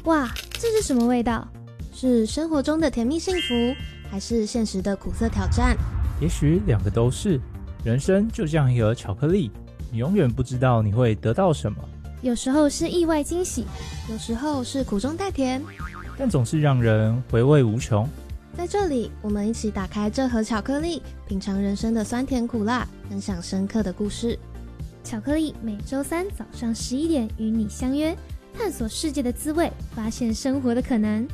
哇，这是什么味道？是生活中的甜蜜幸福，还是现实的苦涩挑战？ 也许两个都是。人生就像一盒巧克力，你永远不知道你会得到什么。 有时候是意外惊喜，有时候是苦中带甜， 但总是让人回味无穷。 在这里，我们一起打开这盒巧克力，品尝人生的酸甜苦辣，分享深刻的故事。巧克力每周三早上11点与你相约，探索世界的滋味，发现生活的可能。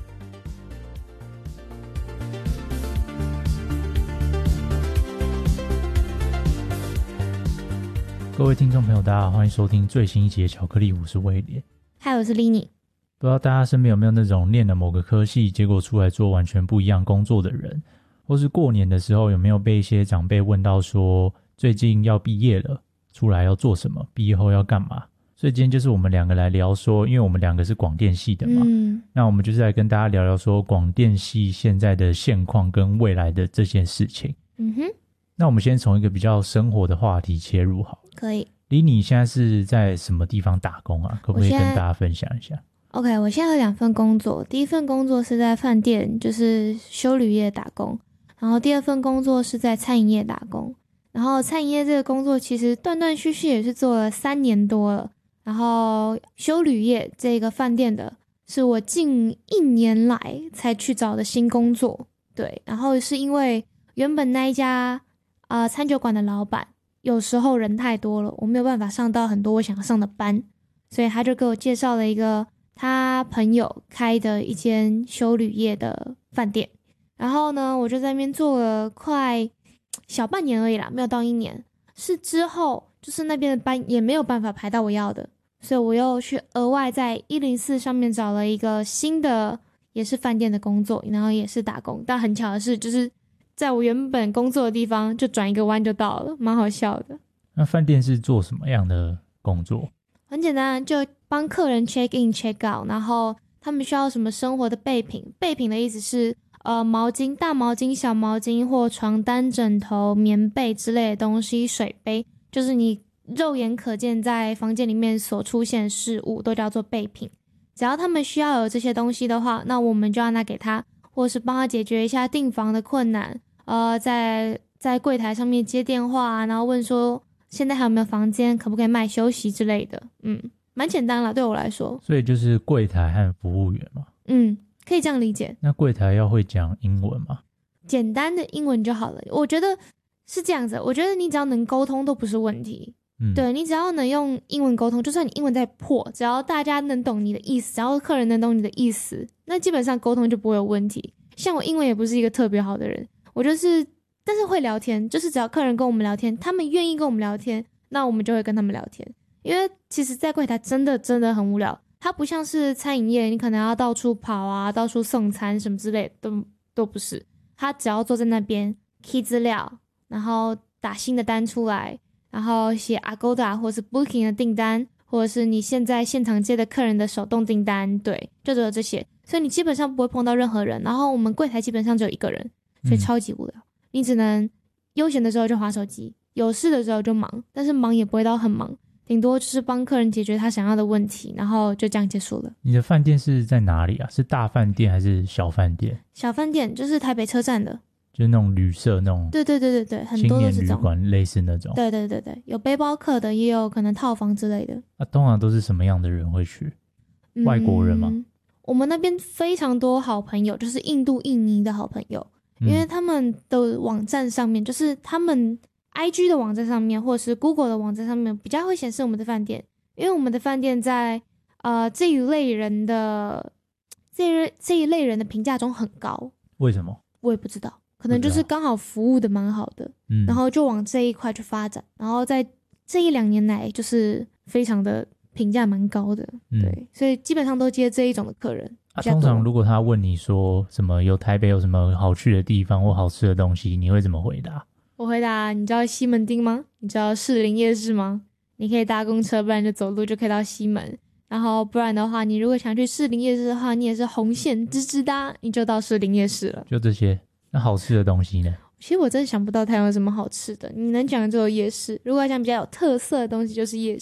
各位听众朋友大家好，欢迎收听最新一集的巧克力，我是威廉。 嗨，我是 Lini。 不知道大家身边有没有那种念了某个科系，结果出来做完全不一样工作的人，或是过年的时候有没有被一些长辈问到说最近要毕业了，出来要做什么，毕业后要干嘛。所以今天就是我们两个来聊说，因为我们两个是广电系的嘛，那我们就是来跟大家聊聊说广电系现在的现况跟未来的这件事情。那我们先从一个比较生活的话题切入好了。 可以。 Lini现在是在什么地方打工啊？可不可以跟大家分享一下？ OK， 我现在有2份工作，第一份工作是在饭店，就是休旅业打工，然后第二份工作是在餐饮业打工。然后餐饮业这个工作其实断断续续也是做了3年多了，然后休旅业这个饭店的是我近1年来才去找的新工作。对，然后是因为原本那一家餐酒馆的老板有时候人太多了，我没有办法上到很多我想上的班，所以他就给我介绍了一个他朋友开的一间休旅业的饭店。然后呢，我就在那边做了快小半年而已啦，没有到1年。是之后就是那边的班也没有办法排到我要的，所以我又去额外在104上面找了一个新的也是饭店的工作，然后也是打工。但很巧的是，就是在我原本工作的地方就转一个弯就到了，蛮好笑的。 那饭店是做什么样的工作？ 很简单，就帮客人 check in check out， 然后他们需要什么生活的备品。备品的意思是毛巾、大毛巾、小毛巾或床单、枕头、棉被之类的东西，水杯，就是你肉眼可见在房间里面所出现的事物都叫做备品。只要他们需要有这些东西的话，那我们就要拿给他，或是帮他解决一下订房的困难，在柜台上面接电话然后问说现在还有没有房间，可不可以卖休息之类的。蛮简单啦，对我来说。所以就是柜台和服务员嘛。 可以这样理解。 那柜台要会讲英文吗？ 简单的英文就好了，我觉得是这样子。我觉得你只要能沟通都不是问题。对，你只要能用英文沟通，就算你英文再破，只要大家能懂你的意思，只要客人能懂你的意思，那基本上沟通就不会有问题。像我英文也不是一个特别好的人，我就是但是会聊天，就是只要客人跟我们聊天，他们愿意跟我们聊天，那我们就会跟他们聊天。因为其实在柜台真的很无聊，它不像是餐饮业，你可能要到处跑啊，到处送餐什么之类的，都不是。他只要坐在那边 key 资料，然后打新的单出来，然后写 Agoda 或是 Booking 的订单，或者是你现在现场接的客人的手动订单，对，就只有这些。所以你基本上不会碰到任何人，然后我们柜台基本上只有1个人，所以超级无聊。你只能悠闲的时候就滑手机，有事的时候就忙，但是忙也不会到很忙，顶多就是帮客人解决他想要的问题，然后就这样结束了。你的饭店是在哪里啊？是大饭店还是小饭店？ 小饭店，就是台北车站的， 就是那种旅社那种。 对，很多都是这种青年旅馆类似那种。 对，有背包客的，也有可能套房之类的。 通常都是什么样的人会去？外国人吗？ 我们那边非常多好朋友，就是印度、印尼的好朋友。因为他们的网站上面，就是他们 IG 的网站上面，或者是 Google 的网站上面，比较会显示我们的饭店。因为我们的饭店在这一类人的评价中很高。 为什么？ 我也不知道，可能就是刚好服务的蛮好的，然后就往这一块去发展。然后在这1-2年来，就是非常的评价蛮高的。对，所以基本上都接这一种的客人。 通常如果他问你说什么台北有什么好去的地方或好吃的东西，你会怎么回答？ 我回答，你知道西门町吗？你知道士林夜市吗？你可以搭公车，不然就走路就可以到西门。然后不然的话，你如果想去士林夜市的话，你也是红线直直搭，你就到士林夜市了。 就这些。那好吃的东西呢？ 其实我真的想不到台湾有什么好吃的，你能讲的只有夜市。如果要讲比较有特色的东西，就是夜